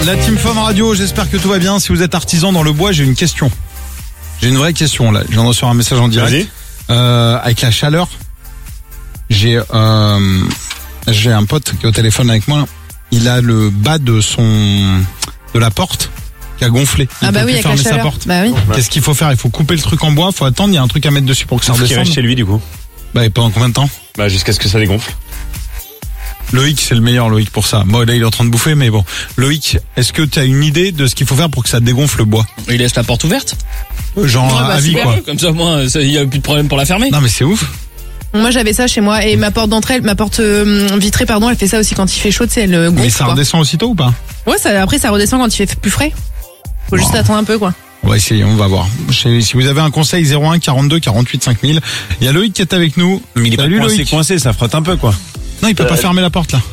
La Team Fun Radio, j'espère que tout va bien. Si vous êtes artisan dans le bois, j'ai une question. J'ai une vraie question là. Je viens de recevoir un message en direct. Avec la chaleur, j'ai un pote qui est au téléphone avec moi. Il a le bas de la porte qui a gonflé. Il peut plus fermer sa porte. Bah oui. Qu'est-ce qu'il faut faire? Il faut couper le truc en bois. Il faut attendre. Il y a un truc à mettre dessus pour que ça redescende. Il reste chez lui du coup. Bah et pendant combien de temps? Bah jusqu'à ce que ça dégonfle. Loïc, c'est le meilleur Loïc pour ça. Moi là il est en train de bouffer, mais bon. Loïc, est-ce que tu as une idée de ce qu'il faut faire pour que ça dégonfle le bois? Il laisse la porte ouverte. Genre à vie quoi. Comme ça, moi, il y a plus de problème pour la fermer. Non mais c'est ouf. Moi j'avais ça chez moi et ma porte d'entrée, ma porte vitrée pardon, elle fait ça aussi quand il fait chaud, tu sais, elle gonfle. Mais ça redescend aussitôt ou pas? Ouais, après ça redescend quand il fait plus frais. Faut juste attendre un peu quoi. On va essayer, on va voir. Si vous avez un conseil, 01 42 48 5000. Il y a Loïc qui est avec nous. Mais il est Salut, pas Loïc. coincé, ça frotte un peu quoi. Non, il peut pas fermer la porte là.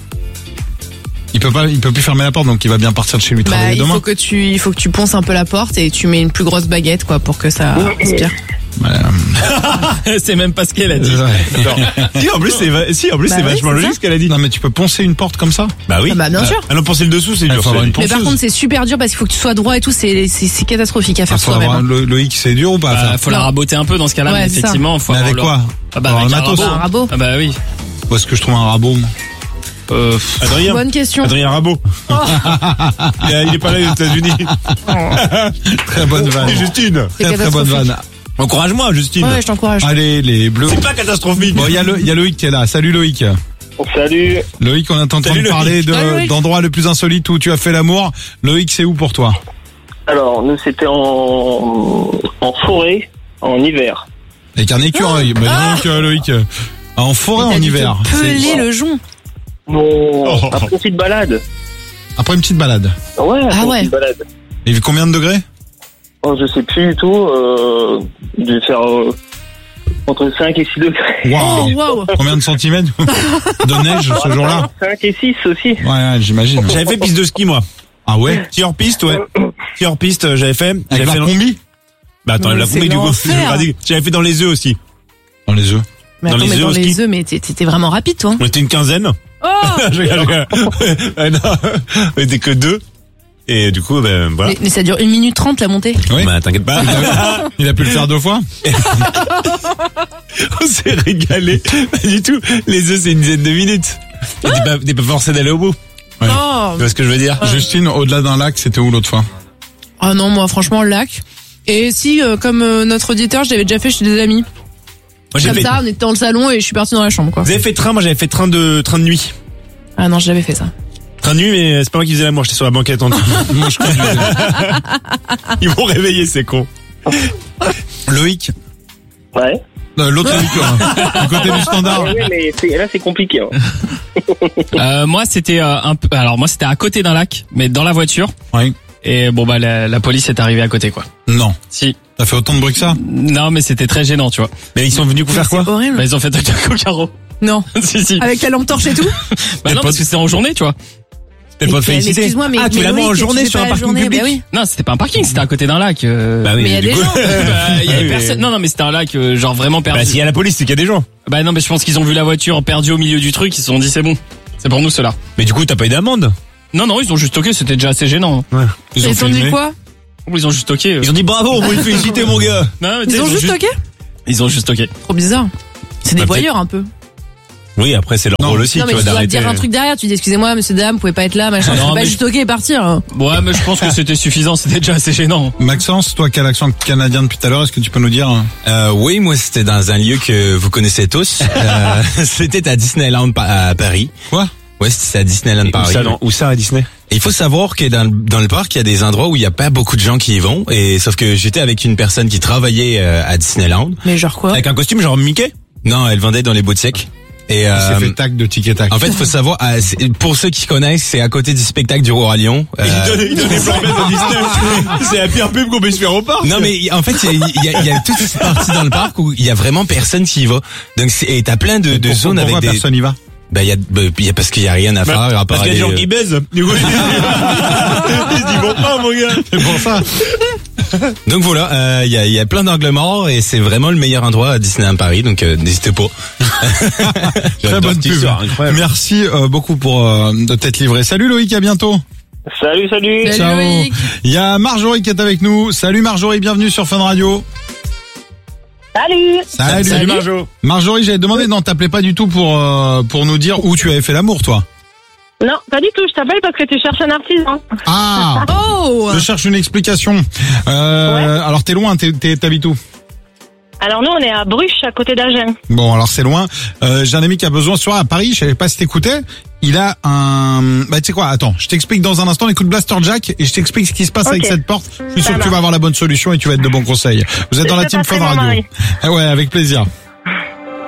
Il peut plus fermer la porte, donc il va bien partir de chez lui travailler demain. Il faut que tu ponces un peu la porte et tu mets une plus grosse baguette quoi pour que ça aspire. C'est même pas ce qu'elle a dit. Si en plus c'est vachement logique ce qu'elle a dit. Non mais tu peux poncer une porte comme ça? Bah oui. Ah bah bien sûr. Ah non, poncer le dessous c'est dur. Mais par contre c'est super dur parce qu'il faut que tu sois droit et tout, c'est catastrophique à faire soi-même. Loïc, c'est dur ou pas? Faut la raboter un peu dans ce cas-là, mais effectivement, faut mais avec quoi? Ah bah avec un rabot. Ah bah oui. Où est-ce que je trouve un rabot? Adrien. Bonne question. Adrien Rabot. Il est pas là aux États-Unis. Très bonne vanne. Justine. Très bonne vanne. Encourage-moi, Justine. Ouais, je t'encourage. Allez, les bleus. C'est pas catastrophique. Bon, il y a Loïc qui est là. Salut Loïc. Salut. Loïc, on est en train de parler d'endroits le plus insolites où tu as fait l'amour. Loïc, c'est où pour toi? Alors, nous, c'était en forêt, en hiver. Avec un écureuil. Mais donc, Loïc, en forêt en hiver. Peler le jonc. Bon, après une petite balade. Après une petite balade. Ouais, une petite balade. Et combien de degrés? Oh, je sais plus du tout. Je vais faire entre 5 et 6 degrés. Wow. Combien de centimètres de neige ce jour-là? 5 et 6 aussi. Ouais, j'imagine. J'avais fait piste de ski moi. Ah ouais? Ski hors piste, ouais. Ski hors piste, j'avais fait. Avec la combi? Bah attends, la combi du coup. J'avais fait dans les œufs aussi. Dans les œufs? Mais attends, dans les œufs, mais t'étais vraiment rapide toi. On était une quinzaine. Non, on était que 2. Et du coup, ben voilà. Mais ça dure 1 minute 30 la montée. Oui. Bah t'inquiète pas. Il a pu le faire 2 fois. On s'est régalé. Pas du tout. Les œufs, c'est une dizaine de minutes. T'es pas forcé d'aller au bout. Ouais. Tu vois ce que je veux dire? Justine, au-delà d'un lac, c'était où l'autre fois? Ah non, moi franchement le lac. Et si, comme notre auditeur, je l'avais déjà fait chez des amis. Moi, comme ça, on était dans le salon et je suis partie dans la chambre quoi. Vous avez fait train? Moi j'avais fait train de nuit. Ah non, j'avais fait ça. Train de nuit, mais c'est pas moi qui faisais l'amour, j'étais sur la banquette en dessous. Moi je conduisais. Ils m'ont réveillé, c'est con. Loïc. Ouais. L'autre Loïc, du côté du standard. Oui, mais là c'est compliqué. Moi c'était moi c'était à côté d'un lac, mais dans la voiture. Oui. Et bon bah la police est arrivée à côté quoi. Non. Si. T'as fait autant de bruit que ça? Non mais c'était très gênant tu vois. Mais ils sont venus pour faire quoi? C'est horrible. Bah ils ont fait un au carreau. Non. Si. Avec la lampe torche et tout? Bah non parce que c'était en journée tu vois. C'était pas de féliciter. Excuse-moi, mais tu l'as mis en journée sur un parking public? Bah oui. Non, c'était pas un parking, c'était à côté d'un lac. Bah oui, mais il y a des gens. Il y avait personne. Non, mais c'était un lac genre vraiment perdu. Bah s'il y a la police, c'est qu'il y a des gens. Bah non, mais je pense qu'ils ont vu la voiture perdue au milieu du truc, ils se sont dit c'est bon. C'est pour nous ceux-là. Mais du coup, t'as pas eu d'amende? Non, ils ont juste toqué, c'était déjà assez gênant. Ouais. Ils ont dit quoi? Ils ont juste toqué. Ils ont dit bravo, on veut féliciter mon gars. Non, mais ils ont juste toqué? Ils ont juste toqué. Trop bizarre. C'est des voyeurs un peu. Oui, après c'est leur rôle aussi, non, tu vois, mais tu dois d'arrêter. dire un truc derrière, tu dis excusez-moi monsieur dame, vous pouvez pas être là, machin. Non, tu peux pas juste toquer et partir. Ouais, mais je pense que c'était suffisant, c'était déjà assez gênant. Maxence, toi qui as l'accent canadien depuis tout à l'heure, est-ce que tu peux nous dire? Oui, moi c'était dans un lieu que vous connaissez tous. C'était à Disneyland à Paris. Quoi? Ouais, c'était à Disneyland Paris. Où ça à Disney? Et il faut savoir que dans le parc, il y a des endroits où il y a pas beaucoup de gens qui y vont. Et sauf que j'étais avec une personne qui travaillait à Disneyland. Mais genre quoi? Avec un costume genre Mickey? Non, elle vendait dans les boutiques. Et il s'est fait tac de tic et tac. En fait, faut savoir, pour ceux qui connaissent, c'est à côté du spectacle du Roi Lion. Il donne des plans à Disney. C'est la pire pub qu'on peut se faire au parc. Non, mais en fait, il y a toute cette partie dans le parc où il y a vraiment personne qui y va. Donc, et t'as plein de zones avec des... personne y va? Ben il y a parce qu'il y a rien à faire à part parce qu'il y a des gens qui baisent. Du coup, ils se disent bon pas mon gars. C'est pour ça. Donc voilà, il y a plein d'angles morts et c'est vraiment le meilleur endroit à Disneyland Paris, donc n'hésitez pas. Très bonne pub. Merci beaucoup pour de t'être livré. Salut Loïc, à bientôt. Salut. Salut, Ciao. Loïc. Il y a Marjorie qui est avec nous. Salut Marjorie, bienvenue sur Fun Radio. Salut. Salut Marjo. Marjorie, j'avais demandé, non, t'appelais pas du tout pour nous dire où tu avais fait l'amour, toi. Non, pas du tout, je t'appelle parce que tu cherches un artisan. Ah, Oh. je cherche une explication. Alors t'es loin, t'habites où? Alors nous, on est à Bruches, à côté d'Agen. Bon, alors c'est loin. J'ai un ami qui a besoin à Paris, je savais pas si t'écoutais. Il a un... Bah tu sais quoi, attends, je t'explique dans un instant, on écoute Blaster Jack et je t'explique ce qui se passe avec cette porte. Je suis sûr que tu vas avoir la bonne solution et tu vas être de bons conseils. Vous êtes dans la team Fun Radio. Ah ouais, avec plaisir.